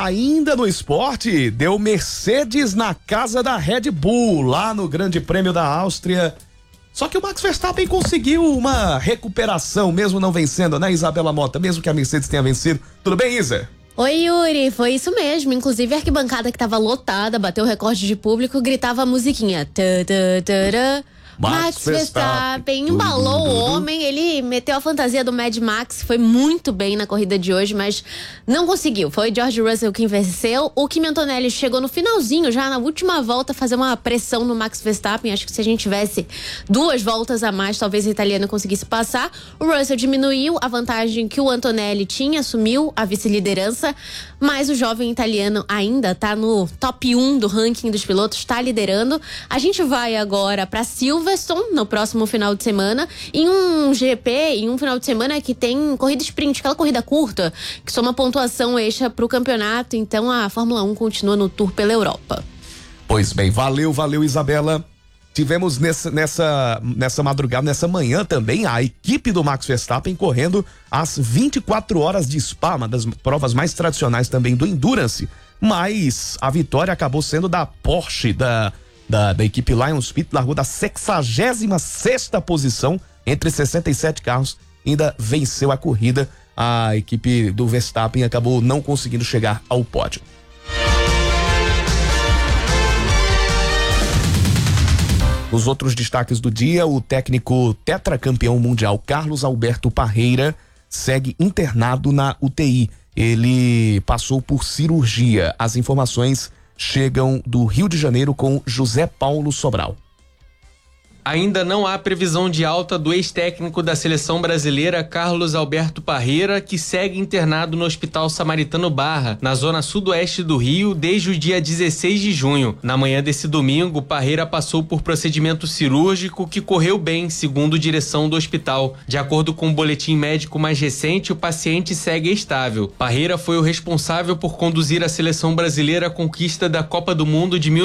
Ainda no esporte, deu Mercedes na casa da Red Bull, lá no Grande Prêmio da Áustria. Só que o Max Verstappen conseguiu uma recuperação, mesmo não vencendo, né, Isabela Mota? Mesmo que a Mercedes tenha vencido. Tudo bem, Isa? Oi, Yuri, foi isso mesmo. Inclusive, a arquibancada que tava lotada, bateu recorde de público, gritava a musiquinha. Max Verstappen embalou o homem, ele meteu a fantasia do Mad Max, foi muito bem na corrida de hoje, mas não conseguiu. Foi George Russell quem venceu. O Kimi Antonelli chegou no finalzinho, já na última volta, fazer uma pressão no Max Verstappen. Acho que se a gente tivesse 2 voltas a mais, talvez a italiana conseguisse passar. O Russell diminuiu a vantagem que o Antonelli tinha, assumiu a vice-liderança, mas o jovem italiano ainda tá no top 1 do ranking dos pilotos, tá liderando. A gente vai agora pra Silverstone no próximo final de semana, em um GP, em um final de semana que tem corrida sprint, aquela corrida curta, que soma pontuação extra pro campeonato. Então a Fórmula 1 continua no tour pela Europa. Pois bem, valeu Isabela. Tivemos nessa madrugada, nessa manhã também, a equipe do Max Verstappen correndo às 24 horas de Spa, uma das provas mais tradicionais também do Endurance, mas a vitória acabou sendo da Porsche, da equipe Lion Speed, largou da 66ª posição entre 67 carros, ainda venceu a corrida. A equipe do Verstappen acabou não conseguindo chegar ao pódio. Nos outros destaques do dia, o técnico tetracampeão mundial Carlos Alberto Parreira segue internado na UTI. Ele passou por cirurgia. As informações chegam do Rio de Janeiro com José Paulo Sobral. Ainda não há previsão de alta do ex-técnico da seleção brasileira Carlos Alberto Parreira, que segue internado no Hospital Samaritano Barra, na zona sudoeste do Rio, desde o dia 16 de junho. Na manhã desse domingo, Parreira passou por procedimento cirúrgico que correu bem, segundo direção do hospital. De acordo com o boletim médico mais recente, o paciente segue estável. Parreira foi o responsável por conduzir a seleção brasileira à conquista da Copa do Mundo de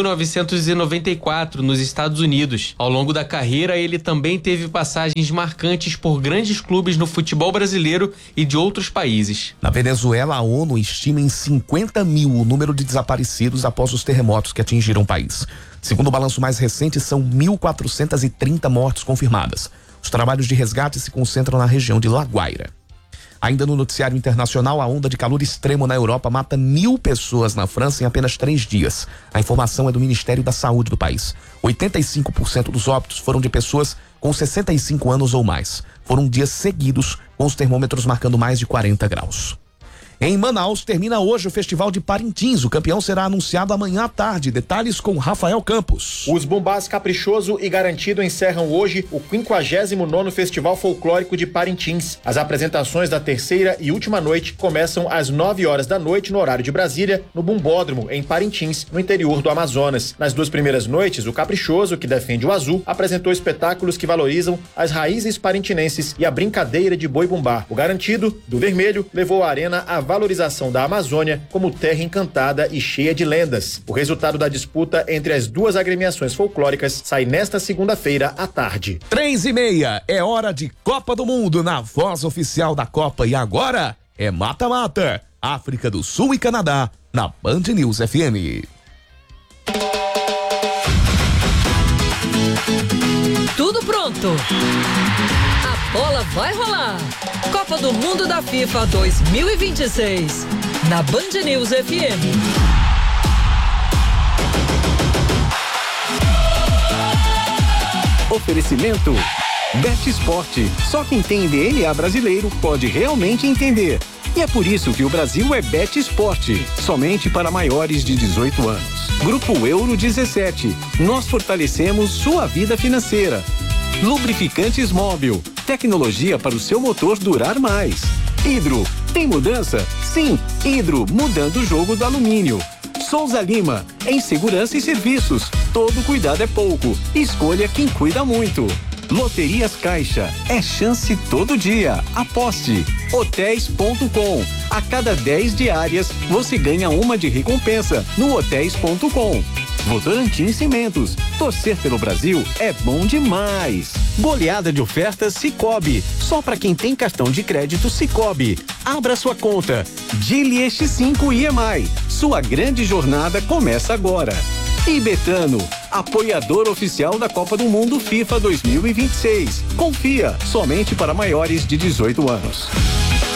1994, nos Estados Unidos. Ao longo da carreira, ele também teve passagens marcantes por grandes clubes no futebol brasileiro e de outros países. Na Venezuela, a ONU estima em 50 mil o número de desaparecidos após os terremotos que atingiram o país. Segundo o balanço mais recente, são 1.430 mortes confirmadas. Os trabalhos de resgate se concentram na região de La Guaira. Ainda no noticiário internacional, a onda de calor extremo na Europa mata 1.000 pessoas na França em apenas 3 dias. A informação é do Ministério da Saúde do país. 85% dos óbitos foram de pessoas com 65 anos ou mais. Foram dias seguidos com os termômetros marcando mais de 40 graus. Em Manaus, termina hoje o Festival de Parintins. O campeão será anunciado amanhã à tarde. Detalhes com Rafael Campos. Os Bumbás Caprichoso e Garantido encerram hoje o 59º Festival Folclórico de Parintins. As apresentações da terceira e última noite começam às 9 horas da noite no horário de Brasília, no Bumbódromo, em Parintins, no interior do Amazonas. Nas 2 primeiras noites, o Caprichoso, que defende o azul, apresentou espetáculos que valorizam as raízes parintinenses e a brincadeira de boi bumbá. O Garantido, do vermelho, levou a arena à valorização da Amazônia como terra encantada e cheia de lendas. O resultado da disputa entre as 2 agremiações folclóricas sai nesta segunda-feira à tarde. 3:30, é hora de Copa do Mundo na voz oficial da Copa. E agora é mata-mata. África do Sul e Canadá, na Band News FM. Tudo pronto. A bola vai rolar. Copa do Mundo da FIFA 2026. Na Band News FM. Oferecimento Bet Esporte. Só quem tem DNA brasileiro pode realmente entender. E é por isso que o Brasil é Bet Esporte. Somente para maiores de 18 anos. Grupo Euro 17. Nós fortalecemos sua vida financeira. Lubrificantes Móbil. Tecnologia para o seu motor durar mais. Hidro. Tem mudança? Sim. Hidro, mudando o jogo do alumínio. Souza Lima. Em segurança e serviços. Todo cuidado é pouco. Escolha quem cuida muito. Loterias Caixa. É chance todo dia. Aposte. Hotéis.com. A cada 10 diárias, você ganha uma de recompensa no hotéis.com. Votorantim Cimentos. Torcer pelo Brasil é bom demais. Goleada de ofertas Sicoob. Só para quem tem cartão de crédito Sicoob. Abra sua conta. Dili X5 IMI. Sua grande jornada começa agora. E Betano, apoiador oficial da Copa do Mundo FIFA 2026. Confia, somente para maiores de 18 anos.